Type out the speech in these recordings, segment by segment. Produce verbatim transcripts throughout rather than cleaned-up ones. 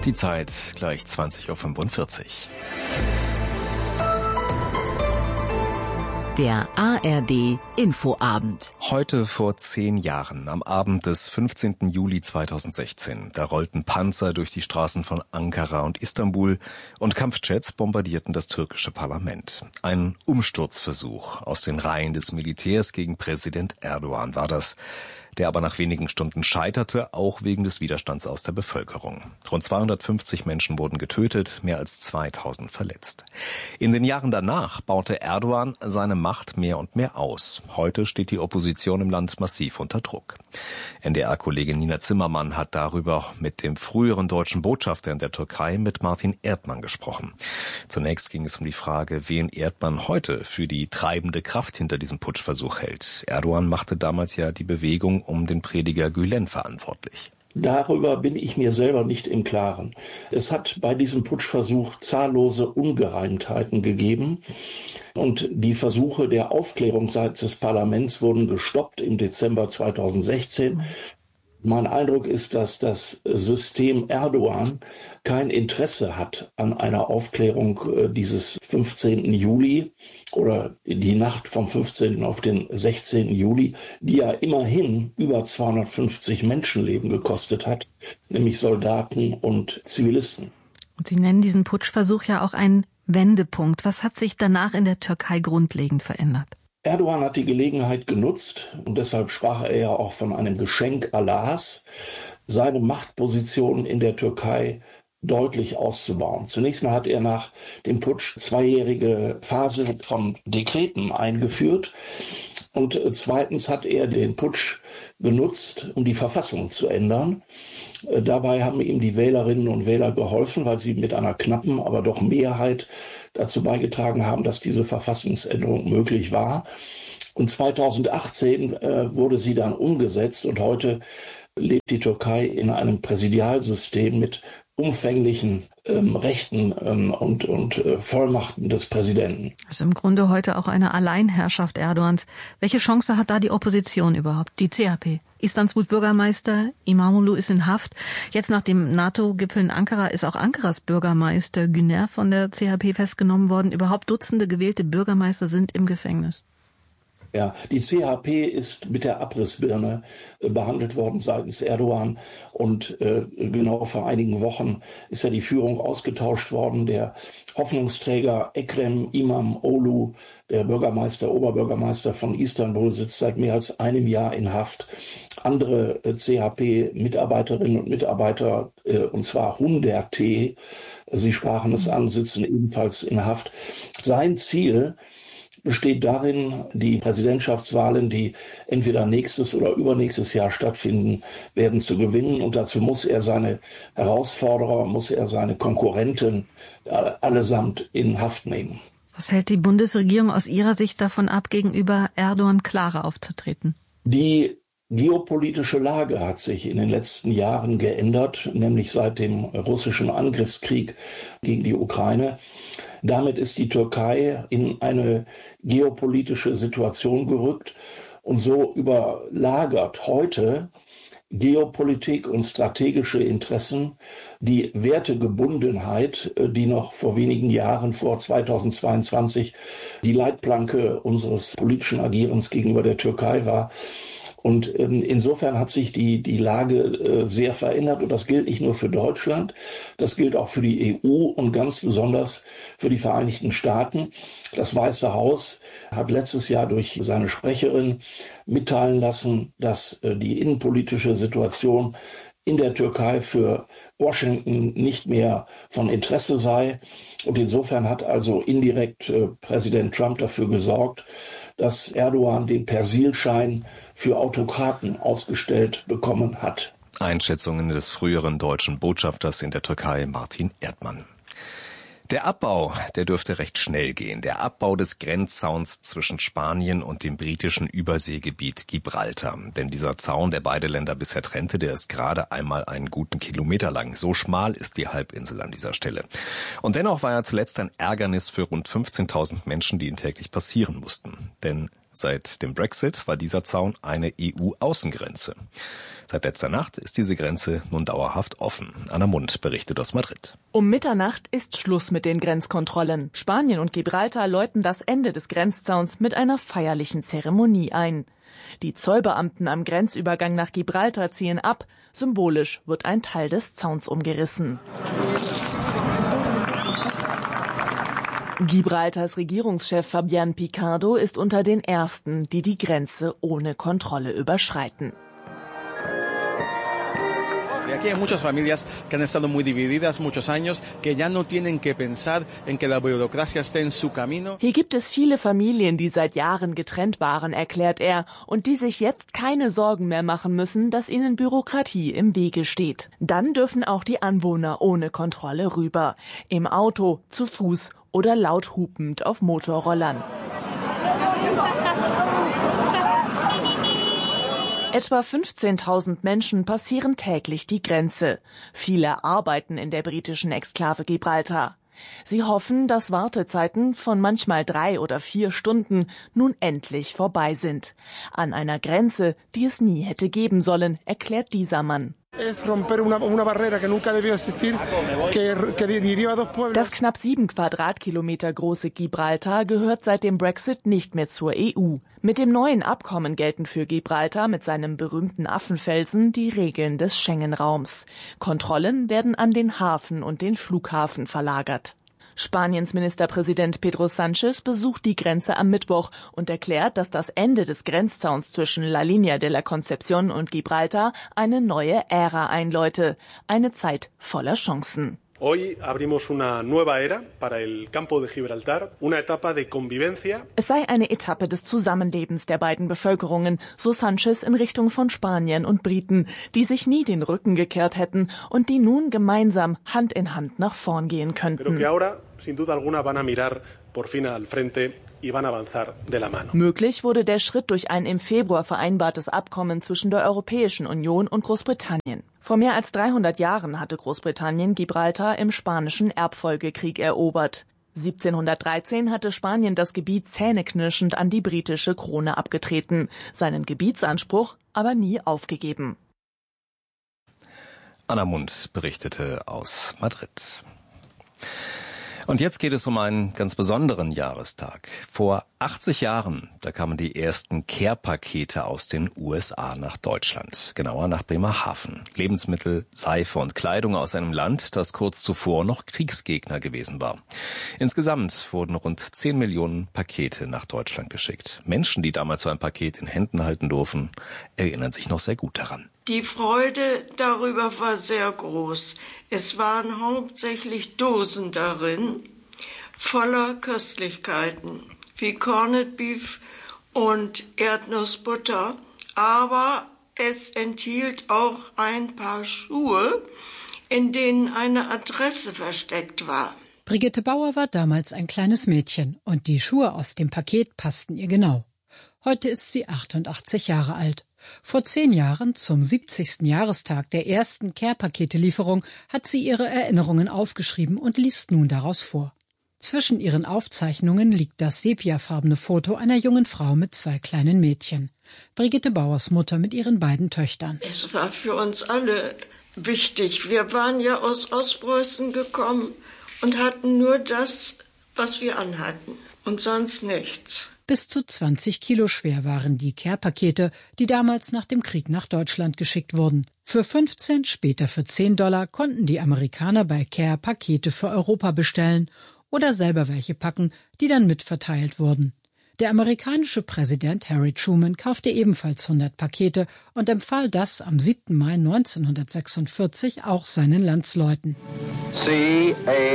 Die Zeit gleich zwanzig Uhr fünfundvierzig. Der A R D Infoabend. Heute vor zehn Jahren, am Abend des fünfzehnten Juli zweitausendsechzehn, da rollten Panzer durch die Straßen von Ankara und Istanbul und Kampfjets bombardierten das türkische Parlament. Ein Umsturzversuch aus den Reihen des Militärs gegen Präsident Erdogan war das, der aber nach wenigen Stunden scheiterte, auch wegen des Widerstands aus der Bevölkerung. Rund zweihundertfünfzig Menschen wurden getötet, mehr als zweitausend verletzt. In den Jahren danach baute Erdogan seine Macht mehr und mehr aus. Heute steht die Opposition im Land massiv unter Druck. N D R-Kollegin Nina Zimmermann hat darüber mit dem früheren deutschen Botschafter in der Türkei, mit Martin Erdmann, gesprochen. Zunächst ging es um die Frage, wen Erdmann heute für die treibende Kraft hinter diesem Putschversuch hält. Erdogan machte damals ja die Bewegung um den Prediger Gülen verantwortlich. Darüber bin ich mir selber nicht im Klaren. Es hat bei diesem Putschversuch zahllose Ungereimtheiten gegeben und die Versuche der Aufklärung seitens des Parlaments wurden gestoppt im Dezember zweitausendsechzehn. Mein Eindruck ist, dass das System Erdogan kein Interesse hat an einer Aufklärung dieses fünfzehnten Juli oder die Nacht vom fünfzehnten auf den sechzehnten Juli, die ja immerhin über zweihundertfünfzig Menschenleben gekostet hat, nämlich Soldaten und Zivilisten. Und Sie nennen diesen Putschversuch ja auch einen Wendepunkt. Was hat sich danach in der Türkei grundlegend verändert? Erdogan hat die Gelegenheit genutzt, und deshalb sprach er ja auch von einem Geschenk Allahs, seine Machtposition in der Türkei deutlich auszubauen. Zunächst mal hat er nach dem Putsch zweijährige Phase von Dekreten eingeführt und zweitens hat er den Putsch benutzt, um die Verfassung zu ändern. Dabei haben ihm die Wählerinnen und Wähler geholfen, weil sie mit einer knappen, aber doch Mehrheit dazu beigetragen haben, dass diese Verfassungsänderung möglich war. Und zweitausendachtzehn äh, wurde sie dann umgesetzt und heute lebt die Türkei in einem Präsidialsystem mit umfänglichen ähm, Rechten ähm, und, und äh, Vollmachten des Präsidenten. Also im Grunde heute auch eine Alleinherrschaft Erdogans. Welche Chance hat da die Opposition überhaupt, die C H P? Istanbuls Bürgermeister İmamoğlu ist in Haft. Jetzt nach dem NATO-Gipfel in Ankara ist auch Ankaras Bürgermeister Güner von der C H P festgenommen worden. Überhaupt Dutzende gewählte Bürgermeister sind im Gefängnis. Ja, die C H P ist mit der Abrissbirne äh, behandelt worden seitens Erdogan und äh, genau vor einigen Wochen ist ja die Führung ausgetauscht worden. Der Hoffnungsträger Ekrem İmamoğlu, der Bürgermeister, Oberbürgermeister von Istanbul, sitzt seit mehr als einem Jahr in Haft. Andere äh, C H P-Mitarbeiterinnen und Mitarbeiter, äh, und zwar Hunderte, Sie sprachen es an, sitzen ebenfalls in Haft. Sein Ziel besteht darin, die Präsidentschaftswahlen, die entweder nächstes oder übernächstes Jahr stattfinden werden, zu gewinnen. Und dazu muss er seine Herausforderer, muss er seine Konkurrenten allesamt in Haft nehmen. Was hält die Bundesregierung aus Ihrer Sicht davon ab, gegenüber Erdogan klarer aufzutreten? Die geopolitische Lage hat sich in den letzten Jahren geändert, nämlich seit dem russischen Angriffskrieg gegen die Ukraine. Damit ist die Türkei in eine geopolitische Situation gerückt und so überlagert heute Geopolitik und strategische Interessen die Wertegebundenheit, die noch vor wenigen Jahren, vor zweitausendzweiundzwanzig, die Leitplanke unseres politischen Agierens gegenüber der Türkei war. Und ähm, insofern hat sich die, die Lage äh, sehr verändert und das gilt nicht nur für Deutschland, das gilt auch für die E U und ganz besonders für die Vereinigten Staaten. Das Weiße Haus hat letztes Jahr durch seine Sprecherin mitteilen lassen, dass äh, die innenpolitische Situation in der Türkei für Washington nicht mehr von Interesse sei. Und insofern hat also indirekt äh, Präsident Trump dafür gesorgt, dass Erdogan den Persilschein für Autokraten ausgestellt bekommen hat. Einschätzungen des früheren deutschen Botschafters in der Türkei, Martin Erdmann. Der Abbau, der dürfte recht schnell gehen. Der Abbau des Grenzzauns zwischen Spanien und dem britischen Überseegebiet Gibraltar. Denn dieser Zaun, der beide Länder bisher trennte, der ist gerade einmal einen guten Kilometer lang. So schmal ist die Halbinsel an dieser Stelle. Und dennoch war er zuletzt ein Ärgernis für rund fünfzehntausend Menschen, die ihn täglich passieren mussten. Denn Seit dem Brexit war dieser Zaun eine E U-Außengrenze. Seit letzter Nacht ist diese Grenze nun dauerhaft offen. Anna Mund berichtet aus Madrid. Um Mitternacht ist Schluss mit den Grenzkontrollen. Spanien und Gibraltar läuten das Ende des Grenzzauns mit einer feierlichen Zeremonie ein. Die Zollbeamten am Grenzübergang nach Gibraltar ziehen ab. Symbolisch wird ein Teil des Zauns umgerissen. Gibraltars Regierungschef Fabián Picardo ist unter den Ersten, die die Grenze ohne Kontrolle überschreiten. Aquí hay muchas familias que han estado muy divididas muchos años, que ya no tienen que pensar en que la burocracia esté en su camino. Hier gibt es viele Familien, die seit Jahren getrennt waren, erklärt er, und die sich jetzt keine Sorgen mehr machen müssen, dass ihnen Bürokratie im Wege steht. Dann dürfen auch die Anwohner ohne Kontrolle rüber. Im Auto, zu Fuß oder laut hupend auf Motorrollern. Etwa fünfzehntausend Menschen passieren täglich die Grenze. Viele arbeiten in der britischen Exklave Gibraltar. Sie hoffen, dass Wartezeiten von manchmal drei oder vier Stunden nun endlich vorbei sind. An einer Grenze, die es nie hätte geben sollen, erklärt dieser Mann. Das knapp sieben Quadratkilometer große Gibraltar gehört seit dem Brexit nicht mehr zur E U. Mit dem neuen Abkommen gelten für Gibraltar mit seinem berühmten Affenfelsen die Regeln des Schengen-Raums. Kontrollen werden an den Hafen und den Flughafen verlagert. Spaniens Ministerpräsident Pedro Sánchez besucht die Grenze am Mittwoch und erklärt, dass das Ende des Grenzzauns zwischen La Línea de la Concepción und Gibraltar eine neue Ära einläute, eine Zeit voller Chancen. Hoy abrimos una nueva era para el campo de Gibraltar, una etapa de convivencia. Es sei eine Etappe des Zusammenlebens der beiden Bevölkerungen, so Sánchez in Richtung von Spaniern und Briten, die sich nie den Rücken gekehrt hätten und die nun gemeinsam Hand in Hand nach vorn gehen könnten. Pero que ahora, sin duda alguna, van a mirar por fin al frente y van a avanzar de la mano. Möglich wurde der Schritt durch ein im Februar vereinbartes Abkommen zwischen der Europäischen Union und Großbritannien. Vor mehr als dreihundert Jahren hatte Großbritannien Gibraltar im Spanischen Erbfolgekrieg erobert. siebzehnhundertdreizehn hatte Spanien das Gebiet zähneknirschend an die britische Krone abgetreten, seinen Gebietsanspruch aber nie aufgegeben. Anna Mund berichtete aus Madrid. Und jetzt geht es um einen ganz besonderen Jahrestag. Vor achtzig Jahren, da kamen die ersten Care-Pakete aus den U S A nach Deutschland, genauer nach Bremerhaven. Lebensmittel, Seife und Kleidung aus einem Land, das kurz zuvor noch Kriegsgegner gewesen war. Insgesamt wurden rund zehn Millionen Pakete nach Deutschland geschickt. Menschen, die damals so ein Paket in Händen halten durften, erinnern sich noch sehr gut daran. Die Freude darüber war sehr groß. Es waren hauptsächlich Dosen darin, voller Köstlichkeiten, wie Corned Beef und Erdnussbutter. Aber es enthielt auch ein paar Schuhe, in denen eine Adresse versteckt war. Brigitte Bauer war damals ein kleines Mädchen und die Schuhe aus dem Paket passten ihr genau. Heute ist sie achtundachtzig Jahre alt. Vor zehn Jahren, zum siebzigsten Jahrestag der ersten Care-Pakete-Lieferung, hat sie ihre Erinnerungen aufgeschrieben und liest nun daraus vor. Zwischen ihren Aufzeichnungen liegt das sepiafarbene Foto einer jungen Frau mit zwei kleinen Mädchen. Brigitte Bauers Mutter mit ihren beiden Töchtern. Es war für uns alle wichtig. Wir waren ja aus Ostpreußen gekommen und hatten nur das, was wir anhatten und sonst nichts. Bis zu zwanzig Kilo schwer waren die Care-Pakete, die damals nach dem Krieg nach Deutschland geschickt wurden. Für fünfzehn, später für zehn Dollar konnten die Amerikaner bei Care Pakete für Europa bestellen oder selber welche packen, die dann mitverteilt wurden. Der amerikanische Präsident Harry Truman kaufte ebenfalls hundert Pakete und empfahl das am siebten Mai neunzehnhundertsechsundvierzig auch seinen Landsleuten. C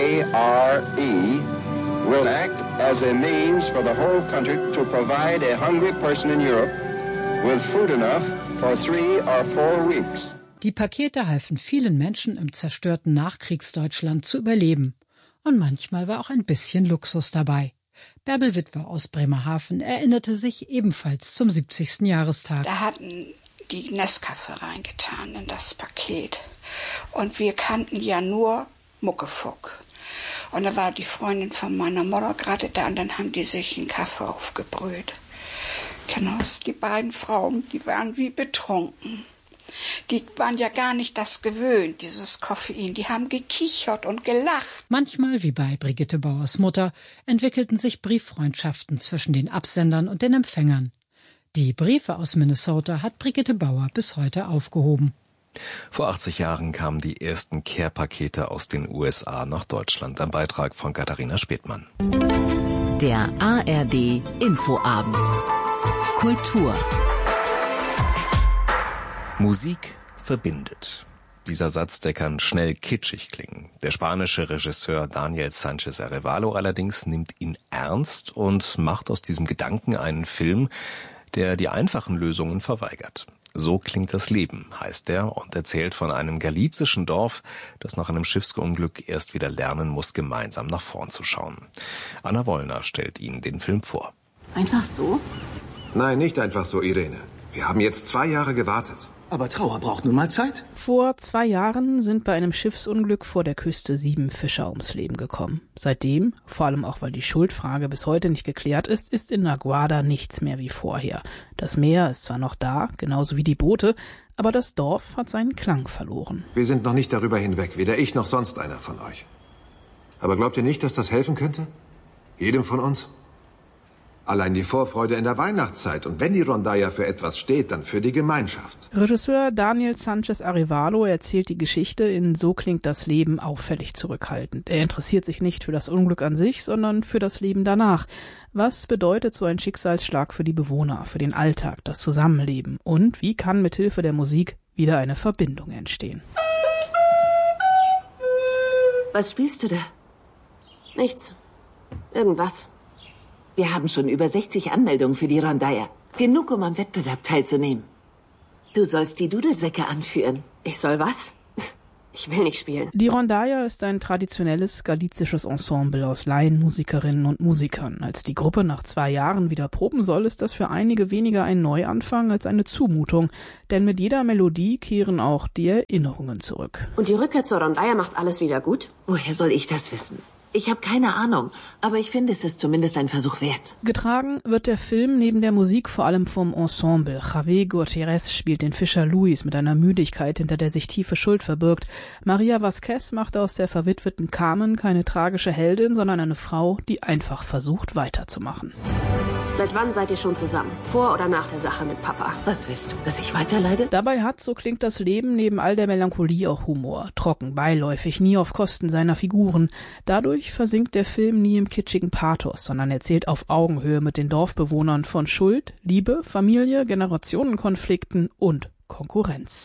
A R E will act as a means for the whole country to provide a hungry person in Europe with food enough for three or four weeks. Die Pakete halfen vielen Menschen im zerstörten Nachkriegsdeutschland zu überleben. Und manchmal war auch ein bisschen Luxus dabei. Bärbel Witwer aus Bremerhaven erinnerte sich ebenfalls zum siebzigsten Jahrestag. Da hatten die Nescafé reingetan in das Paket. Und wir kannten ja nur Muckefuck. Und da war die Freundin von meiner Mutter gerade da und dann haben die sich einen Kaffee aufgebrüht. Mykonos. Die beiden Frauen, die waren wie betrunken. Die waren ja gar nicht das gewöhnt, dieses Koffein. Die haben gekichert und gelacht. Manchmal, wie bei Brigitte Bauers Mutter, entwickelten sich Brieffreundschaften zwischen den Absendern und den Empfängern. Die Briefe aus Minnesota hat Brigitte Bauer bis heute aufgehoben. Vor achtzig Jahren kamen die ersten Care-Pakete aus den U S A nach Deutschland. Ein Beitrag von Katharina Spätmann. Der A R D Infoabend. Kultur. Musik verbindet. Dieser Satz, der kann schnell kitschig klingen. Der spanische Regisseur Daniel Sanchez Arevalo allerdings nimmt ihn ernst und macht aus diesem Gedanken einen Film, der die einfachen Lösungen verweigert. So klingt das Leben, heißt er, und erzählt von einem galizischen Dorf, das nach einem Schiffsunglück erst wieder lernen muss, gemeinsam nach vorn zu schauen. Anna Wollner stellt Ihnen den Film vor. Einfach so? Nein, nicht einfach so, Irene. Wir haben jetzt zwei Jahre gewartet. Aber Trauer braucht nun mal Zeit. Vor zwei Jahren sind bei einem Schiffsunglück vor der Küste sieben Fischer ums Leben gekommen. Seitdem, vor allem auch weil die Schuldfrage bis heute nicht geklärt ist, ist in La Guarda nichts mehr wie vorher. Das Meer ist zwar noch da, genauso wie die Boote, aber das Dorf hat seinen Klang verloren. Wir sind noch nicht darüber hinweg, weder ich noch sonst einer von euch. Aber glaubt ihr nicht, dass das helfen könnte? Jedem von uns? Allein die Vorfreude in der Weihnachtszeit. Und wenn die Rondalla für etwas steht, dann für die Gemeinschaft. Regisseur Daniel Sanchez Arevalo erzählt die Geschichte in So klingt das Leben auffällig zurückhaltend. Er interessiert sich nicht für das Unglück an sich, sondern für das Leben danach. Was bedeutet so ein Schicksalsschlag für die Bewohner, für den Alltag, das Zusammenleben? Und wie kann mithilfe der Musik wieder eine Verbindung entstehen? Was spielst du da? Nichts. Irgendwas. Wir haben schon über sechzig Anmeldungen für die Rondalla. Genug, um am Wettbewerb teilzunehmen. Du sollst die Dudelsäcke anführen. Ich soll was? Ich will nicht spielen. Die Rondalla ist ein traditionelles galizisches Ensemble aus Laienmusikerinnen und Musikern. Als die Gruppe nach zwei Jahren wieder proben soll, ist das für einige weniger ein Neuanfang als eine Zumutung. Denn mit jeder Melodie kehren auch die Erinnerungen zurück. Und die Rückkehr zur Rondalla macht alles wieder gut? Woher soll ich das wissen? Ich habe keine Ahnung, aber ich finde, es ist zumindest ein Versuch wert. Getragen wird der Film neben der Musik vor allem vom Ensemble. Javier Gutierrez spielt den Fischer Luis mit einer Müdigkeit, hinter der sich tiefe Schuld verbirgt. Maria Vazquez macht aus der verwitweten Carmen keine tragische Heldin, sondern eine Frau, die einfach versucht, weiterzumachen. Seit wann seid ihr schon zusammen? Vor oder nach der Sache mit Papa? Was willst du, dass ich weiterleide? Dabei hat, so klingt das Leben, neben all der Melancholie auch Humor. Trocken, beiläufig, nie auf Kosten seiner Figuren. Dadurch versinkt der Film nie im kitschigen Pathos, sondern erzählt auf Augenhöhe mit den Dorfbewohnern von Schuld, Liebe, Familie, Generationenkonflikten und Konkurrenz.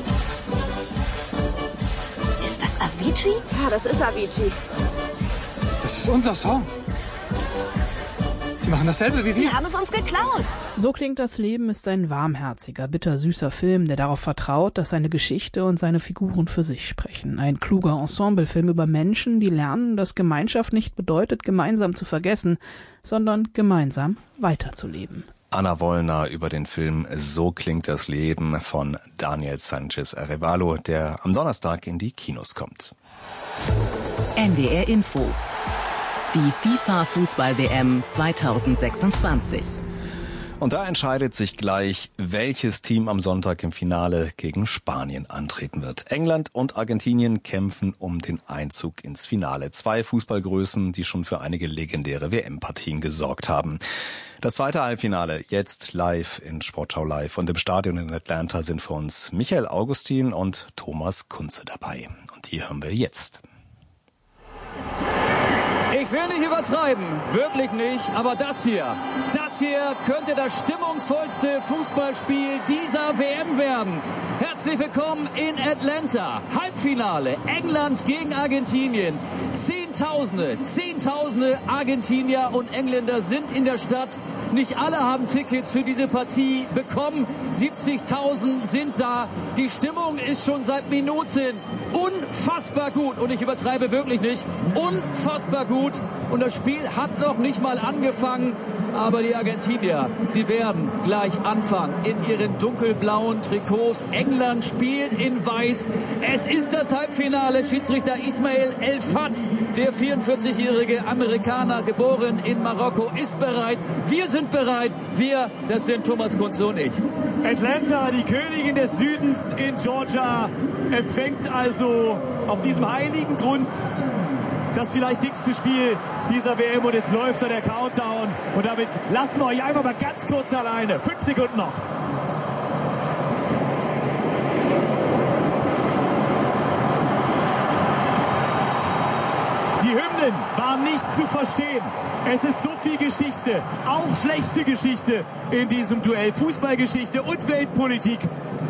Ist das Avicii? Ja, das ist Avicii. Das ist unser Song. Die machen dasselbe wie wir. Sie haben es uns geklaut. So klingt das Leben ist ein warmherziger, bittersüßer Film, der darauf vertraut, dass seine Geschichte und seine Figuren für sich sprechen. Ein kluger Ensemblefilm über Menschen, die lernen, dass Gemeinschaft nicht bedeutet, gemeinsam zu vergessen, sondern gemeinsam weiterzuleben. Anna Wollner über den Film So klingt das Leben von Daniel Sanchez Arevalo, der am Donnerstag in die Kinos kommt. N D R Info. Die FIFA-Fußball-W M zweitausendsechsundzwanzig. Und da entscheidet sich gleich, welches Team am Sonntag im Finale gegen Spanien antreten wird. England und Argentinien kämpfen um den Einzug ins Finale. Zwei Fußballgrößen, die schon für einige legendäre W M-Partien gesorgt haben. Das zweite Halbfinale jetzt live in Sportschau Live. Und im Stadion in Atlanta sind für uns Michael Augustin und Thomas Kunze dabei. Und die hören wir jetzt. Ich will nicht übertreiben, wirklich nicht, aber das hier, das hier könnte das stimmungsvollste Fußballspiel dieser W M werden. Herzlich willkommen in Atlanta. Halbfinale, England gegen Argentinien. Zehntausende, Zehntausende Argentinier und Engländer sind in der Stadt. Nicht alle haben Tickets für diese Partie bekommen. siebzigtausend sind da. Die Stimmung ist schon seit Minuten unfassbar gut. Und ich übertreibe wirklich nicht. Unfassbar gut. Und das Spiel hat noch nicht mal angefangen. Aber die Argentinier, sie werden gleich anfangen in ihren dunkelblauen Trikots. England spielt in weiß. Es ist das Halbfinale. Schiedsrichter Ismail El Fatz, der vierundvierzigjährige Amerikaner, geboren in Marokko, ist bereit. Wir sind bereit. Wir, das sind Thomas Kunze und ich. Atlanta, die Königin des Südens in Georgia, empfängt also auf diesem heiligen Grund das vielleicht dickste Spiel dieser W M. Und jetzt läuft da der Countdown. Und damit lassen wir euch einfach mal ganz kurz alleine. Fünf Sekunden noch. Die Hymnen waren nicht zu verstehen. Es ist so viel Geschichte, auch schlechte Geschichte in diesem Duell. Fußballgeschichte und Weltpolitik.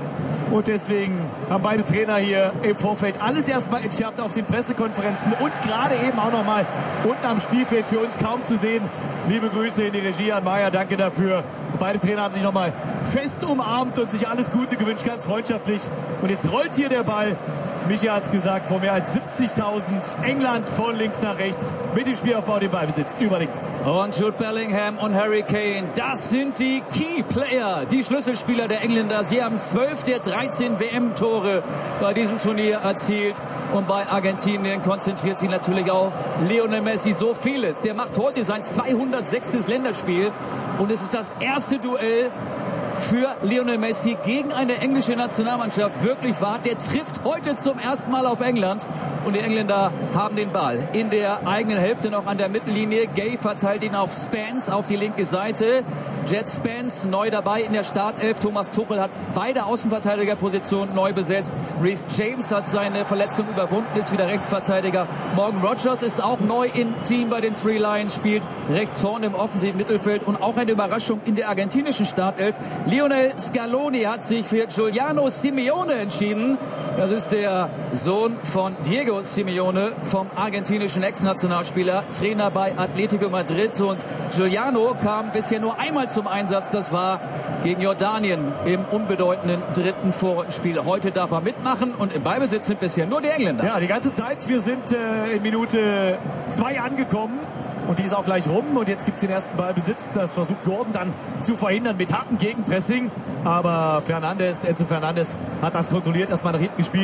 Und deswegen haben beide Trainer hier im Vorfeld alles erstmal entschärft auf den Pressekonferenzen und gerade eben auch nochmal unten am Spielfeld für uns kaum zu sehen. Liebe Grüße in die Regie an Maya, danke dafür. Beide Trainer haben sich nochmal fest umarmt und sich alles Gute gewünscht, ganz freundschaftlich. Und jetzt rollt hier der Ball. Michi hat es gesagt, vor mehr als siebzigtausend. England von links nach rechts mit dem Spielaufbau, den Ballbesitz über links. Und Jude Bellingham und Harry Kane, das sind die Key Player, die Schlüsselspieler der Engländer. Sie haben zwölf der dreizehn W M-Tore bei diesem Turnier erzielt. Und bei Argentinien konzentriert sich natürlich auf Lionel Messi so vieles. Der macht heute sein zweihundertsechstes Länderspiel. Und es ist das erste Duell für Lionel Messi gegen eine englische Nationalmannschaft wirklich wahr. Der trifft heute zum ersten Mal auf England und die Engländer haben den Ball in der eigenen Hälfte noch an der Mittellinie. Gay verteilt ihn auf Spence auf die linke Seite. Jet Spence neu dabei in der Startelf. Thomas Tuchel hat beide Außenverteidigerpositionen neu besetzt. Reece James hat seine Verletzung überwunden, ist wieder Rechtsverteidiger. Morgan Rogers ist auch neu im Team bei den Three Lions, spielt rechts vorne im offensiven Mittelfeld und auch eine Überraschung in der argentinischen Startelf. Lionel Scaloni hat sich für Giuliano Simeone entschieden. Das ist der Sohn von Diego Simeone, vom argentinischen Ex-Nationalspieler, Trainer bei Atletico Madrid. Und Giuliano kam bisher nur einmal zum Einsatz. Das war gegen Jordanien im unbedeutenden dritten Vorrundenspiel. Heute darf er mitmachen und im Ballbesitz sind bisher nur die Engländer. Ja, die ganze Zeit. Wir sind äh, in Minute zwei angekommen. Und die ist auch gleich rum. Und jetzt gibt es den ersten Ballbesitz. Das versucht Gordon dann zu verhindern mit hartem Gegenpressing. Aber Fernandes, Enzo Fernandes hat das kontrolliert, erstmal nach hinten gespielt.